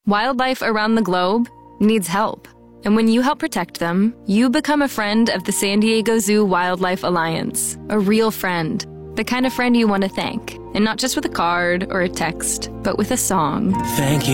Wildlife around the globe needs help. And when you help protect them, you become a friend of the San Diego Zoo Wildlife Alliance. A real friend. The kind of friend you want to thank. And not just with a card or a text, but with a song. Thank you.